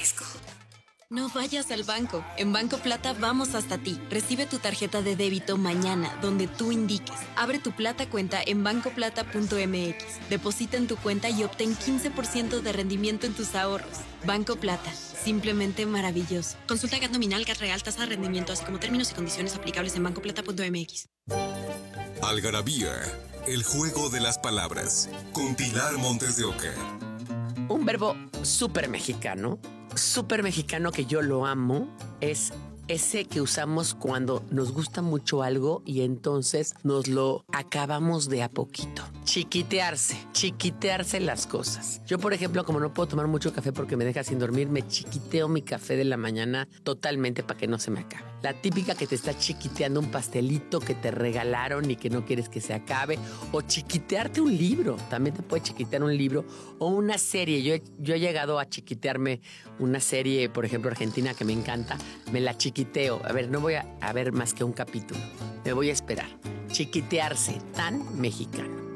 No vayas al banco. En Banco Plata vamos hasta ti. Recibe tu tarjeta de débito mañana, donde tú indiques. Abre tu Plata cuenta en bancoplata.mx. Deposita en tu cuenta y obtén 15% de rendimiento en tus ahorros. Banco Plata. Simplemente maravilloso. Consulta GAT nominal, GAT real, tasa de rendimiento, así como términos y condiciones aplicables en bancoplata.mx. Algarabía, el juego de las palabras. Con Pilar Montes de Oca. Un verbo súper mexicano que yo lo amo, es ese que usamos cuando nos gusta mucho algo y entonces nos lo acabamos de a poquito. Chiquitearse las cosas. Yo, por ejemplo, como no puedo tomar mucho café porque me deja sin dormir, me chiquiteo mi café de la mañana totalmente para que no se me acabe. La típica que te está chiquiteando un pastelito que te regalaron y que no quieres que se acabe. O chiquitearte un libro. También te puede chiquitear un libro o una serie. Yo he llegado a chiquitearme una serie, por ejemplo, argentina, que me encanta. Me la chiquiteo. A ver, no voy a ver más que un capítulo. Me voy a esperar. Chiquitearse, tan mexicano.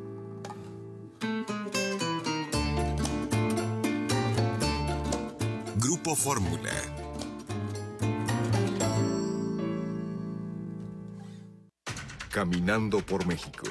Grupo Fórmula. Caminando por México.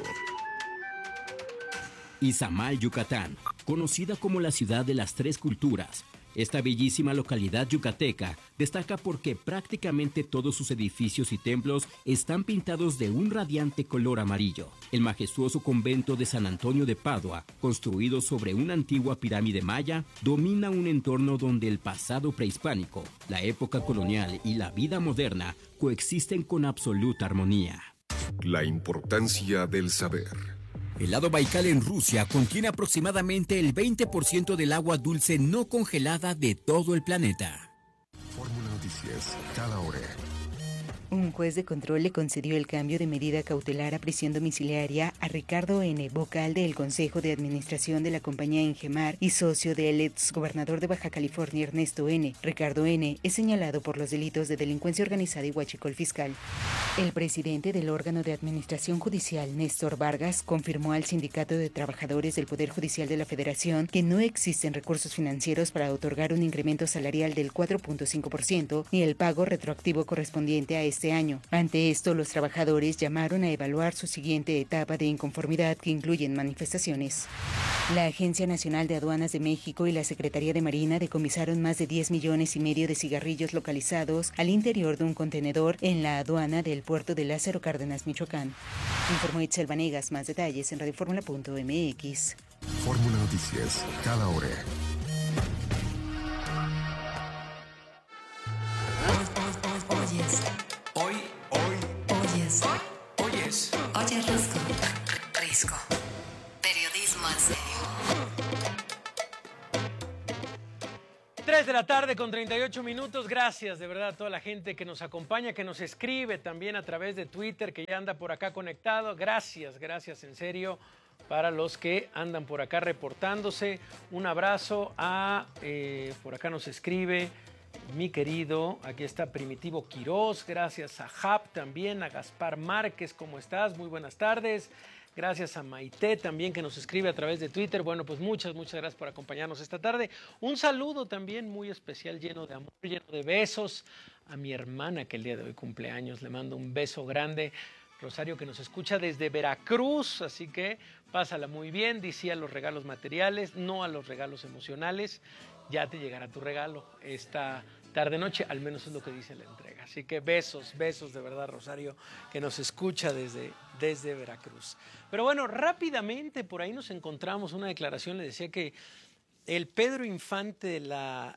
Izamal, Yucatán, conocida como la ciudad de las tres culturas. Esta bellísima localidad yucateca destaca porque prácticamente todos sus edificios y templos están pintados de un radiante color amarillo. El majestuoso convento de San Antonio de Padua, construido sobre una antigua pirámide maya, domina un entorno donde el pasado prehispánico, la época colonial y la vida moderna coexisten con absoluta armonía. La importancia del saber. El lago Baikal en Rusia contiene aproximadamente el 20% del agua dulce no congelada de todo el planeta. Fórmula Noticias, cada hora. Un juez de control le concedió el cambio de medida cautelar a prisión domiciliaria a Ricardo N., vocal del Consejo de Administración de la compañía Ingemar y socio del exgobernador de Baja California, Ernesto N. Ricardo N. es señalado por los delitos de delincuencia organizada y huachicol fiscal. El presidente del órgano de administración judicial, Néstor Vargas, confirmó al Sindicato de Trabajadores del Poder Judicial de la Federación que no existen recursos financieros para otorgar un incremento salarial del 4.5% ni el pago retroactivo correspondiente a este año. Ante esto, los trabajadores llamaron a evaluar su siguiente etapa de inconformidad, que incluyen manifestaciones. La Agencia Nacional de Aduanas de México y la Secretaría de Marina decomisaron más de 10,5 millones de cigarrillos localizados al interior de un contenedor en la aduana del puerto de Lázaro Cárdenas, Michoacán. Informó Itzel Vanegas. Más detalles en radioformula.mx. Fórmula Noticias, cada hora. Oye, Risco. Periodismo en serio. 3 de la tarde con 38 minutos. Gracias de verdad a toda la gente que nos acompaña, que nos escribe también a través de Twitter, que ya anda por acá conectado. Gracias en serio para los que andan por acá reportándose. Un abrazo por acá nos escribe mi querido, aquí está Primitivo Quirós, gracias a Jap también, a Gaspar Márquez, ¿cómo estás? Muy buenas tardes. Gracias a Maite también, que nos escribe a través de Twitter. Bueno, pues muchas gracias por acompañarnos esta tarde. Un saludo también muy especial, lleno de amor, lleno de besos, a mi hermana que el día de hoy cumpleaños. Le mando un beso grande. Rosario, que nos escucha desde Veracruz, así que pásala muy bien. Dice a los regalos materiales, no a los regalos emocionales. Ya te llegará tu regalo esta tarde-noche, al menos es lo que dice la entrega. Así que besos de verdad, Rosario, que nos escucha desde Veracruz. Pero bueno, rápidamente por ahí nos encontramos una declaración, le decía que el Pedro Infante de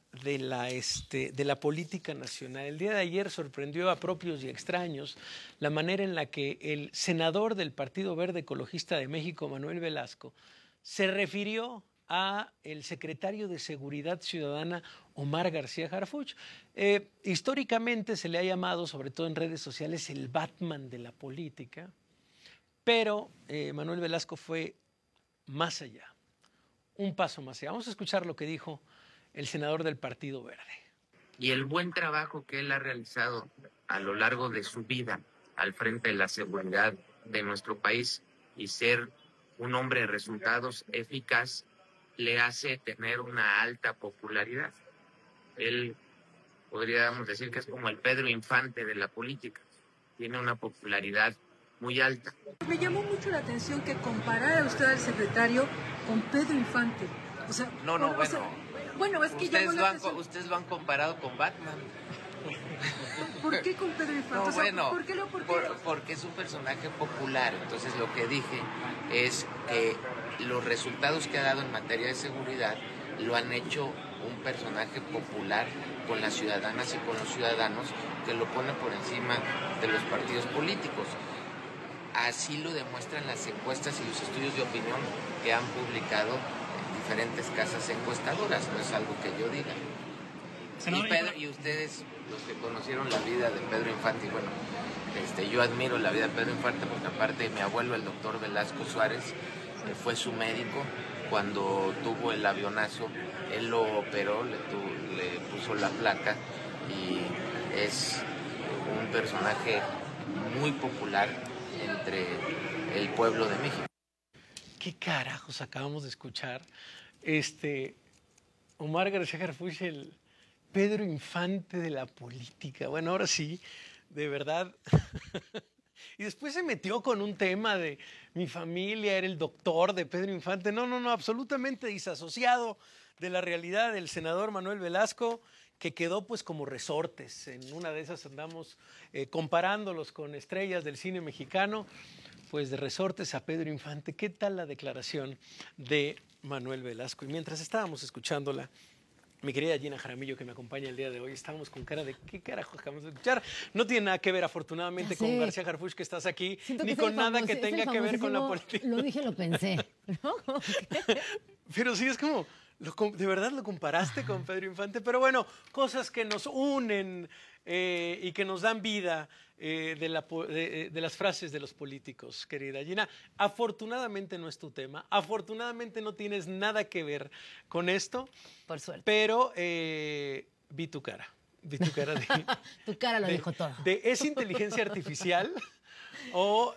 la política nacional, el día de ayer sorprendió a propios y extraños la manera en la que el senador del Partido Verde Ecologista de México, Manuel Velasco, se refirió a el secretario de Seguridad Ciudadana, Omar García Harfuch. Históricamente se le ha llamado, sobre todo en redes sociales, el Batman de la política, pero Manuel Velasco fue más allá, un paso más allá. Vamos a escuchar lo que dijo el senador del Partido Verde. Y el buen trabajo que él ha realizado a lo largo de su vida al frente de la seguridad de nuestro país y ser un hombre de resultados eficaz le hace tener una alta popularidad. Él podríamos decir que es como el Pedro Infante de la política. Tiene una popularidad muy alta. Me llamó mucho la atención que comparara usted al secretario con Pedro Infante. O sea, bueno, es que llamó la atención. Ustedes lo han comparado con Batman. ¿Por qué con Pedro Infante? No, o sea, bueno, ¿por qué? porque es un personaje popular. Entonces lo que dije es que los resultados que ha dado en materia de seguridad lo han hecho un personaje popular con las ciudadanas y con los ciudadanos, que lo pone por encima de los partidos políticos. Así lo demuestran las encuestas y los estudios de opinión que han publicado en diferentes casas encuestadoras. No es algo que yo diga. Y ustedes, los que conocieron la vida de Pedro Infante, y bueno, yo admiro la vida de Pedro Infante porque aparte mi abuelo, el doctor Velasco Suárez, fue su médico cuando tuvo el avionazo. Él lo operó, le puso la placa y es un personaje muy popular entre el pueblo de México. ¿Qué carajos acabamos de escuchar? Omar García Harfuch, el Pedro Infante de la política. Bueno, ahora sí, de verdad. Y después se metió con un tema de mi familia era el doctor de Pedro Infante. No, absolutamente disasociado de la realidad del senador Manuel Velasco, que quedó pues como resortes. En una de esas andamos comparándolos con estrellas del cine mexicano, pues de resortes a Pedro Infante. ¿Qué tal la declaración de Manuel Velasco? Y mientras estábamos escuchándola, mi querida Gina Jaramillo, que me acompaña el día de hoy, estábamos con cara de ¿qué carajo acabamos de escuchar? No tiene nada que ver, afortunadamente, con García Harfuch, que estás aquí, ni con nada que tenga que ver con la política. Lo dije, lo pensé. ¿No? Pero sí, es como, de verdad lo comparaste con Pedro Infante, pero bueno, cosas que nos unen y que nos dan vida de las frases de los políticos, querida Gina. Afortunadamente no es tu tema, afortunadamente no tienes nada que ver con esto. Por suerte. Pero vi tu cara. Tu cara lo dijo todo. ¿Es inteligencia artificial o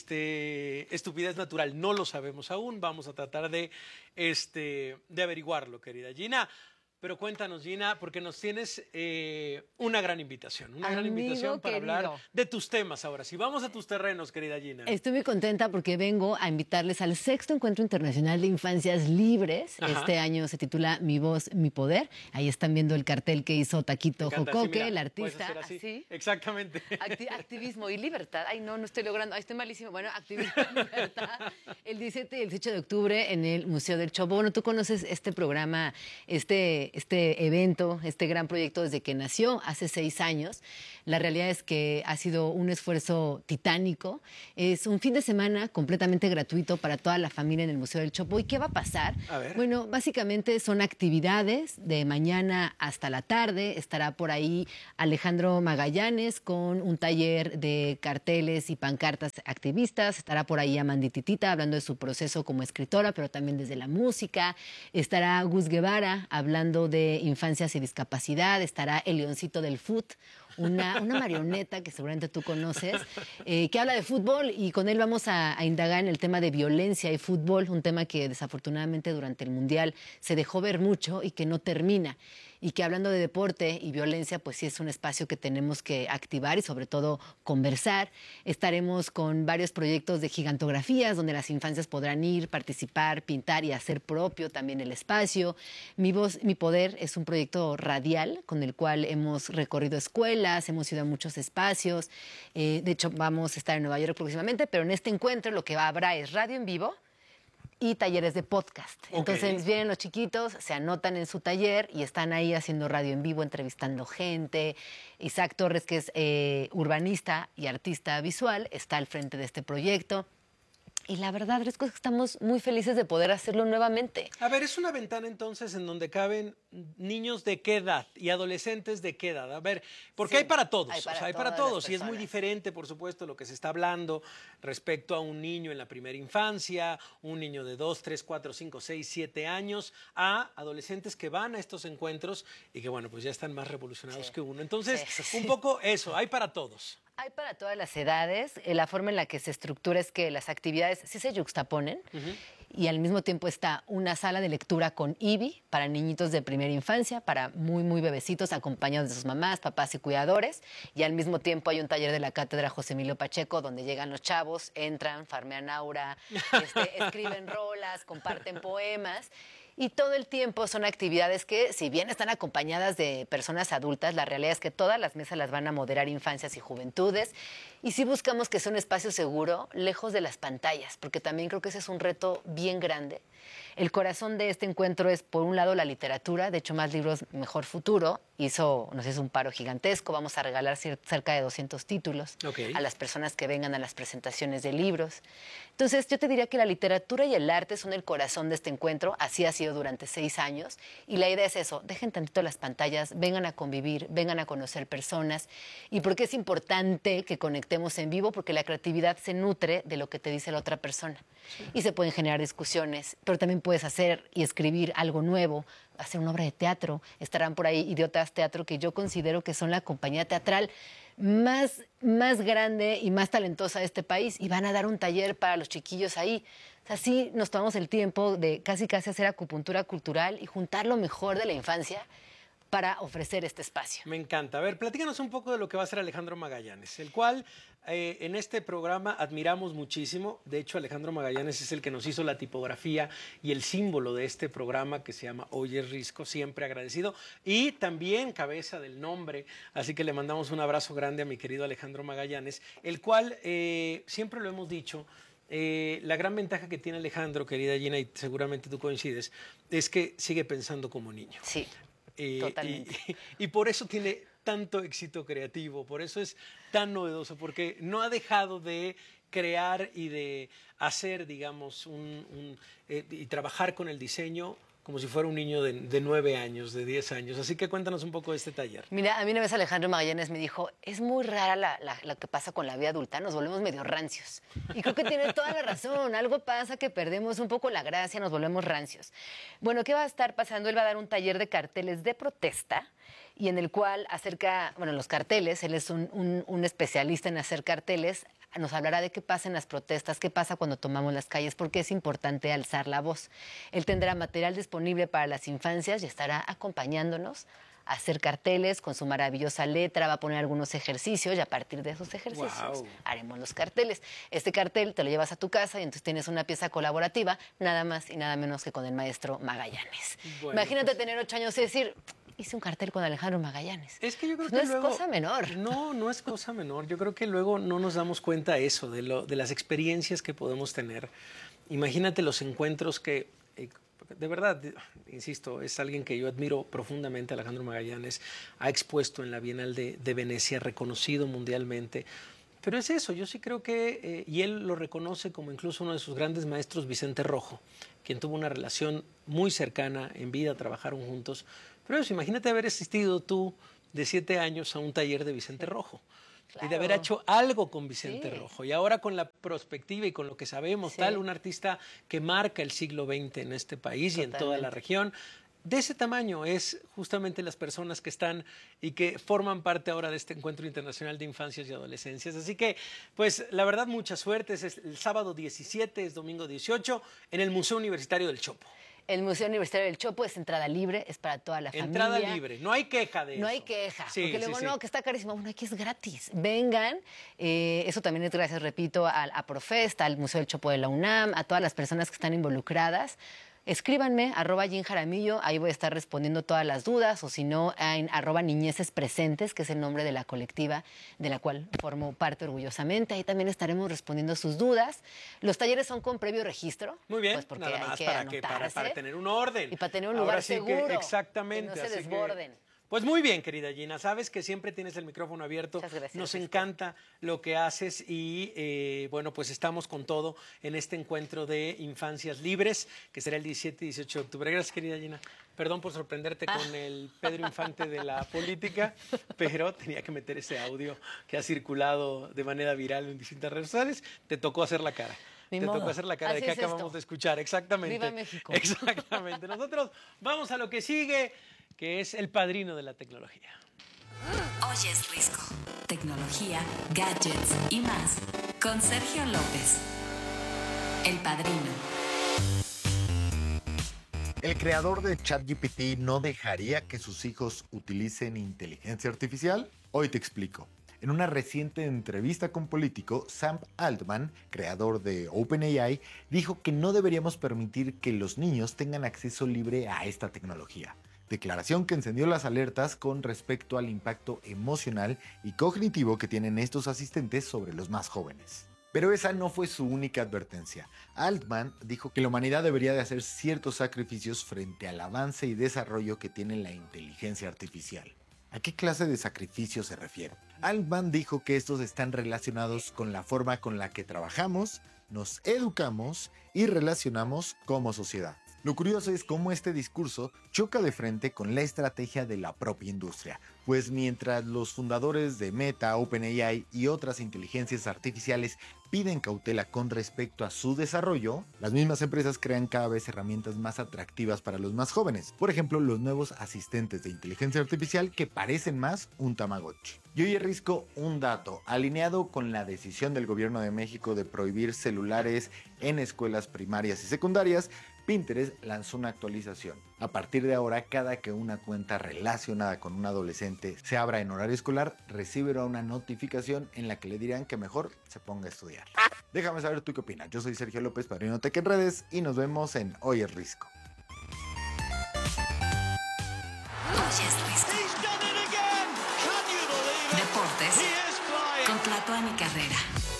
estupidez natural? No lo sabemos aún. Vamos a tratar de averiguarlo, querida Gina. Pero cuéntanos, Gina, porque nos tienes una gran invitación. Una gran invitación para hablar de tus temas ahora. Si vamos a tus terrenos, querida Gina. Estoy muy contenta porque vengo a invitarles al 6º Encuentro Internacional de Infancias Libres. Ajá. Este año se titula Mi Voz, Mi Poder. Ahí están viendo el cartel que hizo Taquito Jocoque, el artista. Así. Exactamente. Activismo y libertad. Ay, no estoy logrando. Ay, estoy malísimo. Bueno, activismo y libertad. El 17 y el 18 de octubre en el Museo del Chopo. Bueno, tú conoces este programa, este evento, este gran proyecto desde que nació hace 6 años. La realidad es que ha sido un esfuerzo titánico. Es un fin de semana completamente gratuito para toda la familia en el Museo del Chopo. ¿Y qué va a pasar? A ver. Bueno, básicamente son actividades de mañana hasta la tarde. Estará por ahí Alejandro Magallanes con un taller de carteles y pancartas activistas. Estará por ahí Amandititita hablando de su proceso como escritora, pero también desde la música. Estará Gus Guevara hablando de infancias y discapacidad. Estará el Leoncito del Foot, una marioneta que seguramente tú conoces, que habla de fútbol, y con él vamos a indagar en el tema de violencia y fútbol, un tema que desafortunadamente durante el Mundial se dejó ver mucho y que no termina. Y que hablando de deporte y violencia, pues sí es un espacio que tenemos que activar y sobre todo conversar. Estaremos con varios proyectos de gigantografías donde las infancias podrán ir, participar, pintar y hacer propio también el espacio. Mi Voz, Mi Poder es un proyecto radial con el cual hemos recorrido escuelas, hemos ido a muchos espacios. De hecho, vamos a estar en Nueva York próximamente, pero en este encuentro lo que habrá es radio en vivo y talleres de podcast. Okay. Entonces vienen los chiquitos, se anotan en su taller y están ahí haciendo radio en vivo, entrevistando gente. Isaac Torres, que es urbanista y artista visual, está al frente de este proyecto. Y la verdad es que estamos muy felices de poder hacerlo nuevamente. A ver, es una ventana entonces en donde caben niños de qué edad y adolescentes de qué edad. A ver, porque sí, hay para todos. Hay para todos. Y es muy diferente, por supuesto, lo que se está hablando respecto a un niño en la primera infancia, un niño de 2, 3, 4, 5, 6, 7 años, a adolescentes que van a estos encuentros y que, bueno, pues ya están más revolucionados que uno. Entonces, un poco eso, hay para todos. Hay para todas las edades. La forma en la que se estructura es que las actividades sí se yuxtaponen y al mismo tiempo está una sala de lectura con IBI para niñitos de primera infancia, para muy, muy bebecitos acompañados de sus mamás, papás y cuidadores. Y al mismo tiempo hay un taller de la Cátedra José Emilio Pacheco donde llegan los chavos, entran, farmean aura, escriben rolas, comparten poemas. Y todo el tiempo son actividades que, si bien están acompañadas de personas adultas, la realidad es que todas las mesas las van a moderar infancias y juventudes. Y sí buscamos que sea un espacio seguro, lejos de las pantallas, porque también creo que ese es un reto bien grande. El corazón de este encuentro es, por un lado, la literatura. De hecho, Más Libros, Mejor Futuro nos hizo un paro gigantesco. Vamos a regalar cerca de 200 títulos a las personas que vengan a las presentaciones de libros. Entonces, yo te diría que la literatura y el arte son el corazón de este encuentro. Así ha sido durante 6 años. Y la idea es eso, dejen tantito las pantallas, vengan a convivir, vengan a conocer personas. ¿Y por qué es importante que conectemos en vivo? Porque la creatividad se nutre de lo que te dice la otra persona. Y se pueden generar discusiones, pero también puedes hacer y escribir algo nuevo, hacer una obra de teatro. Estarán por ahí Idiotas Teatro, que yo considero que son la compañía teatral más grande y más talentosa de este país, y van a dar un taller para los chiquillos ahí. O sea, sí nos tomamos el tiempo de casi hacer acupuntura cultural y juntar lo mejor de la infancia para ofrecer este espacio. Me encanta. A ver, platícanos un poco de lo que va a hacer Alejandro Magallanes, el cual en este programa admiramos muchísimo. De hecho, Alejandro Magallanes es el que nos hizo la tipografía y el símbolo de este programa que se llama Oyes Risco, siempre agradecido, y también cabeza del nombre. Así que le mandamos un abrazo grande a mi querido Alejandro Magallanes, el cual, siempre lo hemos dicho, la gran ventaja que tiene Alejandro, querida Gina, y seguramente tú coincides, es que sigue pensando como niño. Sí. Totalmente. Y por eso tiene tanto éxito creativo, por eso es tan novedoso, porque no ha dejado de crear y de hacer, digamos, y trabajar con el diseño como si fuera un niño de 9 años, de 10 años. Así que cuéntanos un poco de este taller. Mira, a mí una vez Alejandro Magallanes me dijo, es muy rara lo que pasa con la vida adulta, nos volvemos medio rancios. Y creo que tiene toda la razón, algo pasa que perdemos un poco la gracia, nos volvemos rancios. Bueno, ¿qué va a estar pasando? Él va a dar un taller de carteles de protesta, y en el cual los carteles, él es un especialista en hacer carteles, nos hablará de qué pasa en las protestas, qué pasa cuando tomamos las calles, por qué es importante alzar la voz. Él tendrá material disponible para las infancias y estará acompañándonos a hacer carteles con su maravillosa letra, va a poner algunos ejercicios y a partir de esos ejercicios haremos los carteles. Este cartel te lo llevas a tu casa y entonces tienes una pieza colaborativa, nada más y nada menos que con el maestro Magallanes. Bueno, imagínate tener 8 años y decir, hice un cartel con Alejandro Magallanes. Es que yo creo que no es cosa menor. No es cosa menor. Yo creo que luego no nos damos cuenta de las experiencias que podemos tener. Imagínate los encuentros que, de verdad, insisto, es alguien que yo admiro profundamente, Alejandro Magallanes. Ha expuesto en la Bienal de Venecia, reconocido mundialmente. Pero es eso, yo sí creo que, y él lo reconoce como incluso uno de sus grandes maestros, Vicente Rojo, quien tuvo una relación muy cercana en vida, trabajaron juntos. Pero eso, imagínate haber asistido tú de 7 años a un taller de Vicente Rojo. Claro. Y de haber hecho algo con Vicente Rojo. Y ahora con la perspectiva y con lo que sabemos, un artista que marca el siglo XX en este país y en toda la región. De ese tamaño es justamente las personas que están y que forman parte ahora de este Encuentro Internacional de Infancias y Adolescencias. Así que, pues, la verdad, mucha suerte. Es el sábado 17, es domingo 18, en el Museo Universitario del Chopo. El Museo Universitario del Chopo es entrada libre, es para toda la familia. Entrada libre, no hay queja de eso. No hay queja, porque luego no, que está carísimo. Bueno, aquí es gratis. Vengan, eso también es gracias, repito, a Profest, al Museo del Chopo de la UNAM, a todas las personas que están involucradas. Escríbanme, @Ginjaramillo, ahí voy a estar respondiendo todas las dudas, o si no, en @NiñezesPresentes, que es el nombre de la colectiva de la cual formo parte orgullosamente. Ahí también estaremos respondiendo sus dudas. Los talleres son con previo registro. Muy bien, pues porque nada más hay para tener un orden. Y para tener un lugar seguro, exactamente, que no se desborden. Pues muy bien, querida Gina, sabes que siempre tienes el micrófono abierto. Muchas gracias. Nos encanta lo que haces y bueno, pues estamos con todo en este encuentro de Infancias Libres, que será el 17 y 18 de octubre. Gracias, querida Gina. Perdón por sorprenderte con el Pedro Infante de la política, pero tenía que meter ese audio que ha circulado de manera viral en distintas redes sociales. Te tocó hacer la cara. Te tocó hacer la cara de que acabamos de escuchar. Exactamente. ¡Viva México! Exactamente. Nosotros vamos a lo que sigue, que es el padrino de la tecnología. Oyes Risco. Tecnología, gadgets y más. Con Sergio López. El padrino. El creador de ChatGPT no dejaría que sus hijos utilicen inteligencia artificial. Hoy te explico. En una reciente entrevista con Político, Sam Altman, creador de OpenAI, dijo que no deberíamos permitir que los niños tengan acceso libre a esta tecnología. Declaración que encendió las alertas con respecto al impacto emocional y cognitivo que tienen estos asistentes sobre los más jóvenes. Pero esa no fue su única advertencia. Altman dijo que la humanidad debería de hacer ciertos sacrificios frente al avance y desarrollo que tiene la inteligencia artificial. ¿A qué clase de sacrificios se refiere? Altman dijo que estos están relacionados con la forma con la que trabajamos, nos educamos y relacionamos como sociedad. Lo curioso es cómo este discurso choca de frente con la estrategia de la propia industria, pues mientras los fundadores de Meta, OpenAI y otras inteligencias artificiales piden cautela con respecto a su desarrollo, las mismas empresas crean cada vez herramientas más atractivas para los más jóvenes. Por ejemplo, los nuevos asistentes de inteligencia artificial que parecen más un Tamagotchi. Y hoy risco un dato, alineado con la decisión del gobierno de México de prohibir celulares en escuelas primarias y secundarias. Pinterest lanzó una actualización. A partir de ahora, cada que una cuenta relacionada con un adolescente se abra en horario escolar, recibirá una notificación en la que le dirán que mejor se ponga a estudiar. Déjame saber tú qué opinas. Yo soy Sergio López, Padrino Tech en redes, y nos vemos en Hoy es Risco. Hoy es Risco. Deportes con Tlatuani Carrera.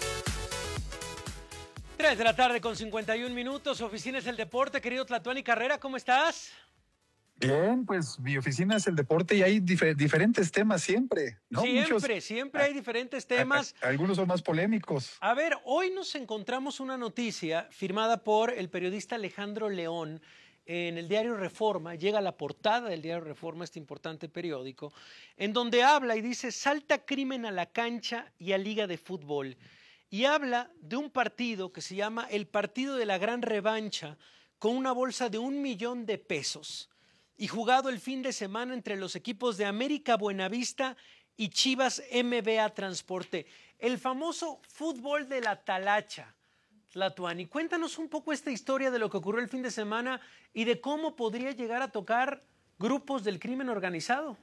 3 de la tarde con 51 minutos. Oficina es el deporte. Querido Tlatuani Carrera, ¿cómo estás? Bien, pues mi oficina es el deporte y hay diferentes temas siempre, ¿no? Siempre hay diferentes temas. Algunos son más polémicos. A ver, hoy nos encontramos una noticia firmada por el periodista Alejandro León en el diario Reforma. Llega a la portada del diario Reforma, este importante periódico, en donde habla y dice: salta crimen a la cancha y a liga de fútbol. Y habla de un partido que se llama el Partido de la Gran Revancha, con una bolsa de $1 millón y jugado el fin de semana entre los equipos de América Buenavista y Chivas MBA Transporte. El famoso fútbol de la talacha. Tlatuani, cuéntanos un poco esta historia de lo que ocurrió el fin de semana y de cómo podría llegar a tocar grupos del crimen organizado.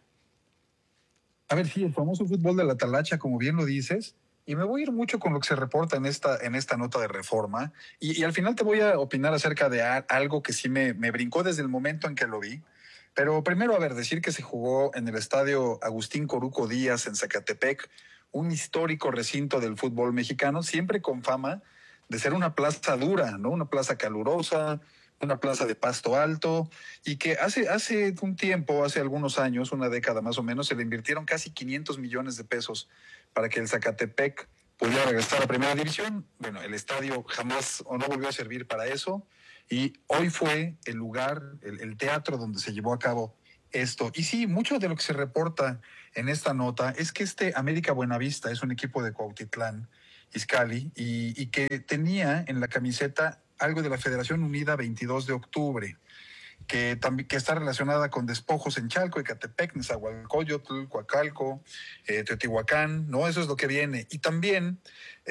A ver, sí, el famoso fútbol de la talacha, como bien lo dices. Y me voy a ir mucho con lo que se reporta en esta nota de Reforma. Y al final te voy a opinar acerca de algo que sí me brincó desde el momento en que lo vi. Pero primero, a ver, decir que se jugó en el estadio Agustín Coruco Díaz en Zacatepec, un histórico recinto del fútbol mexicano, siempre con fama de ser una plaza dura, ¿no? Una plaza calurosa, una plaza de pasto alto, y que hace un tiempo, hace algunos años, una década más o menos, se le invirtieron casi 500 millones de pesos para que el Zacatepec pudiera regresar a Primera División. Bueno, el estadio jamás o no volvió a servir para eso, y hoy fue el lugar, el teatro donde se llevó a cabo esto. Y sí, mucho de lo que se reporta en esta nota es que América Buenavista es un equipo de Cuautitlán Izcalli y que tenía en la camiseta algo de la Federación Unida 22 de Octubre, que está relacionada con despojos en Chalco, Ecatepec, Nezahualcóyotl, Coacalco, Teotihuacán, ¿no? Eso es lo que viene. Y también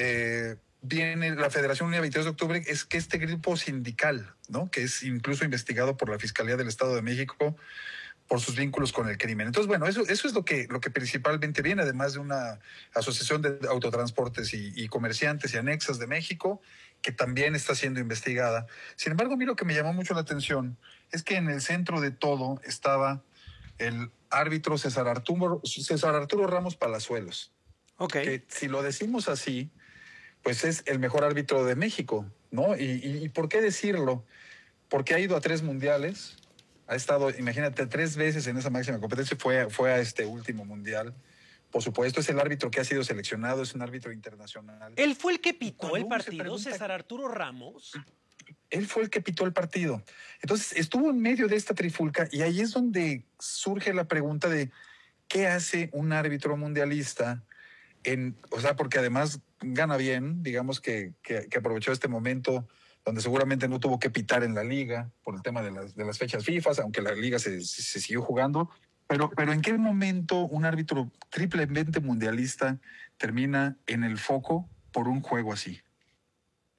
viene la Federación Unida 22 de Octubre, es que este grupo sindical, ¿no? Que es incluso investigado por la Fiscalía del Estado de México por sus vínculos con el crimen. Entonces, bueno, eso es lo que principalmente viene, además de una asociación de autotransportes y comerciantes y anexas de México, que también está siendo investigada. Sin embargo, a mí lo que me llamó mucho la atención es que en el centro de todo estaba el árbitro César Arturo Ramos Palazuelos. Okay. Que si lo decimos así, pues es el mejor árbitro de México, ¿no? ¿Y por qué decirlo? Porque ha ido a 3 mundiales, ha estado, imagínate, 3 veces en esa máxima competencia, fue a este último mundial. Por supuesto, es el árbitro que ha sido seleccionado, es un árbitro internacional. ¿Él fue el que pitó el partido, César Arturo Ramos? Él fue el que pitó el partido. Entonces, estuvo en medio de esta trifulca y ahí es donde surge la pregunta de ¿qué hace un árbitro mundialista? Porque además gana bien, digamos que aprovechó este momento donde seguramente no tuvo que pitar en la liga por el tema de las fechas FIFA, aunque la liga se siguió jugando. Pero ¿en qué momento un árbitro triplemente mundialista termina en el foco por un juego así?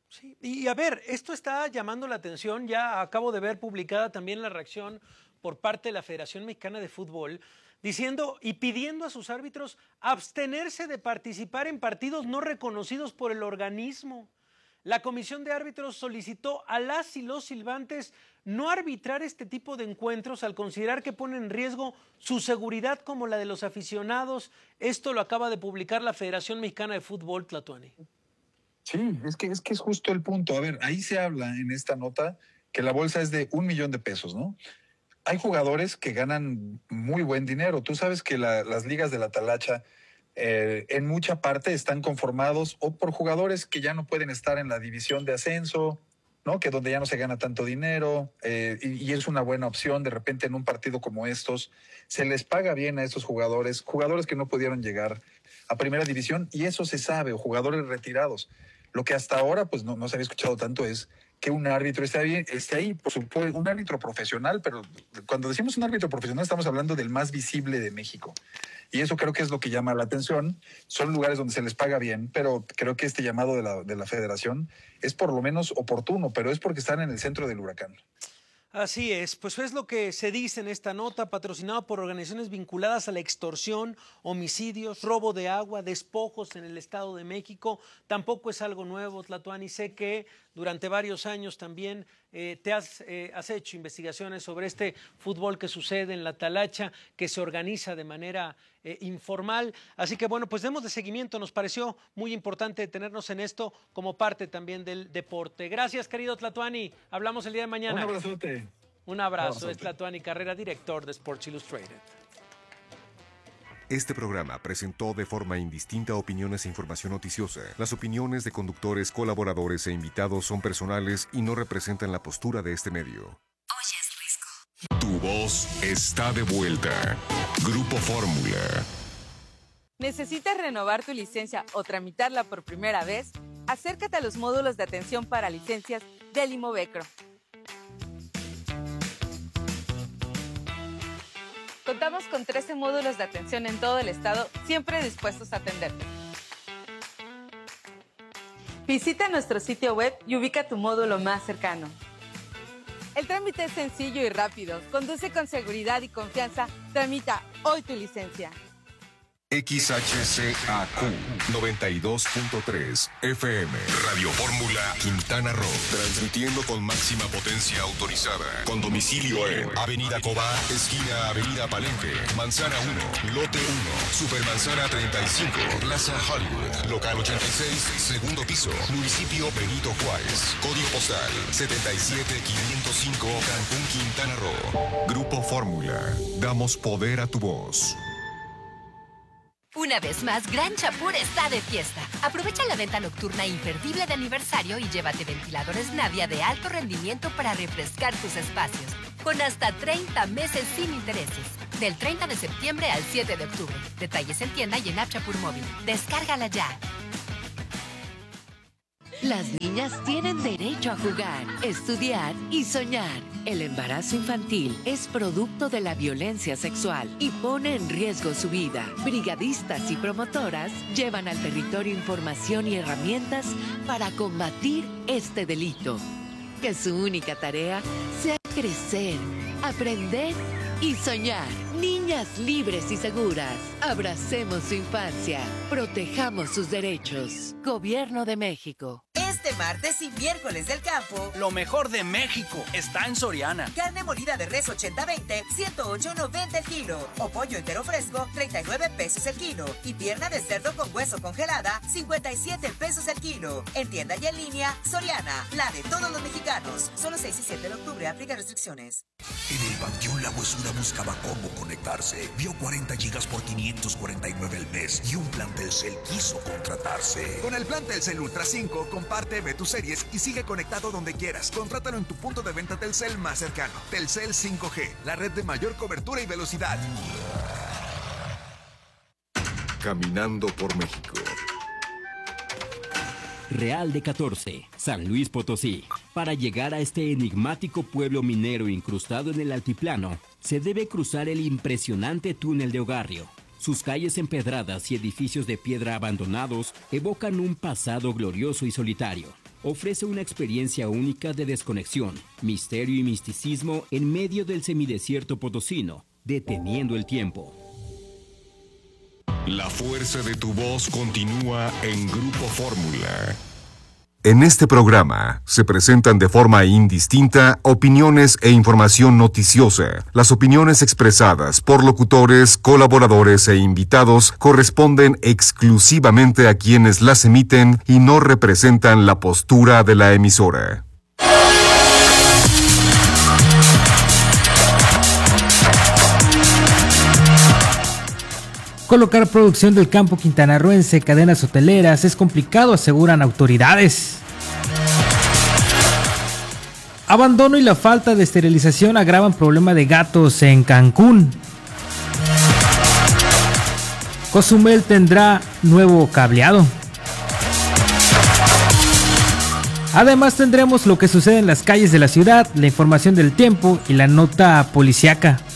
Sí, y a ver, esto está llamando la atención. Ya acabo de ver publicada también la reacción por parte de la Federación Mexicana de Fútbol, diciendo y pidiendo a sus árbitros abstenerse de participar en partidos no reconocidos por el organismo. La Comisión de Árbitros solicitó a las y los silbantes no arbitrar este tipo de encuentros al considerar que ponen en riesgo su seguridad como la de los aficionados. Esto lo acaba de publicar la Federación Mexicana de Fútbol, Tlatuani. Sí, es que es justo el punto. A ver, ahí se habla en esta nota que la bolsa es de $1 millón, ¿no? Hay jugadores que ganan muy buen dinero. Tú sabes que las ligas de la talacha en mucha parte están conformados o por jugadores que ya no pueden estar en la división de ascenso, ¿no? Que donde ya no se gana tanto dinero y es una buena opción. De repente en un partido como estos se les paga bien a estos jugadores que no pudieron llegar a primera división, y eso se sabe, o jugadores retirados. Lo que hasta ahora pues no se había escuchado tanto es que un árbitro esté ahí, por supuesto, un árbitro profesional, pero cuando decimos un árbitro profesional estamos hablando del más visible de México. Y eso creo que es lo que llama la atención. Son lugares donde se les paga bien, pero creo que este llamado de la federación es por lo menos oportuno, pero es porque están en el centro del huracán. Así es, pues es lo que se dice en esta nota, patrocinado por organizaciones vinculadas a la extorsión, homicidios, robo de agua, despojos en el Estado de México. Tampoco es algo nuevo, Tlatuani. Sé que durante varios años también has hecho investigaciones sobre este fútbol que sucede en la talacha, que se organiza de manera informal. Así que bueno, pues demos de seguimiento. Nos pareció muy importante detenernos en esto como parte también del deporte. Gracias, querido Tlatuani. Hablamos el día de mañana. Un abrazote. Un abrazo. Es Tlatuani Carrera, director de Sports Illustrated. Este programa presentó de forma indistinta opiniones e información noticiosa. Las opiniones de conductores, colaboradores e invitados son personales y no representan la postura de este medio. Oyes Risco. Tu voz está de vuelta. Grupo Fórmula. ¿Necesitas renovar tu licencia o tramitarla por primera vez? Acércate a los módulos de atención para licencias del Imovecro. Contamos con 13 módulos de atención en todo el estado, siempre dispuestos a atenderte. Visita nuestro sitio web y ubica tu módulo más cercano. El trámite es sencillo y rápido. Conduce con seguridad y confianza. Tramita hoy tu licencia. XHCAQ 92.3 FM Radio Fórmula Quintana Roo, transmitiendo con máxima potencia autorizada, con domicilio en Avenida Cobá, esquina Avenida Palenque, Manzana 1, Lote 1, Supermanzana 35, Plaza Hollywood, local 86, segundo piso, municipio Benito Juárez, código postal 77505, Cancún, Quintana Roo. Grupo Fórmula, damos poder a tu voz. Una vez más, Gran Chapur está de fiesta. Aprovecha la venta nocturna imperdible de aniversario y llévate ventiladores Navia de alto rendimiento para refrescar tus espacios, con hasta 30 meses sin intereses. Del 30 de septiembre al 7 de octubre. Detalles en tienda y en App Chapur Móvil. Descárgala ya. Las niñas tienen derecho a jugar, estudiar y soñar. El embarazo infantil es producto de la violencia sexual y pone en riesgo su vida. Brigadistas y promotoras llevan al territorio información y herramientas para combatir este delito. Que su única tarea sea crecer, aprender y soñar. Niñas libres y seguras. Abracemos su infancia. Protejamos sus derechos. Gobierno de México. Este martes y miércoles del campo, lo mejor de México está en Soriana. Carne molida de res 80-20, 108.90 el kilo. O pollo entero fresco, 39 pesos el kilo. Y pierna de cerdo con hueso congelada, 57 pesos el kilo. En tienda y en línea, Soriana, la de todos los mexicanos. Solo 6 y 7 de octubre, aplica restricciones. En el Panteón La Huesura buscaba cómo conectarse. Vio 40 gigas por 549 al mes y un plan Telcel quiso contratarse. Con el plan Telcel Ultra 5, comparte, ve tus series y sigue conectado donde quieras. Contrátalo en tu punto de venta Telcel más cercano. Telcel 5G, la red de mayor cobertura y velocidad. Caminando por México. Real de 14, San Luis Potosí. Para llegar a este enigmático pueblo minero incrustado en el altiplano, se debe cruzar el impresionante túnel de Ogarrio. Sus calles empedradas y edificios de piedra abandonados evocan un pasado glorioso y solitario. ofrece una experiencia única de desconexión, misterio y misticismo en medio del semidesierto potosino, deteniendo el tiempo. La fuerza de tu voz continúa en Grupo Fórmula. En este programa se presentan de forma indistinta opiniones e información noticiosa. Las opiniones expresadas por locutores, colaboradores e invitados corresponden exclusivamente a quienes las emiten y no representan la postura de la emisora. Colocar producción del campo quintanarroense en cadenas hoteleras es complicado, aseguran autoridades. Abandono y la falta de esterilización agravan problema de gatos en Cancún. Cozumel tendrá nuevo cableado. Además tendremos lo que sucede en las calles de la ciudad, la información del tiempo y la nota policíaca.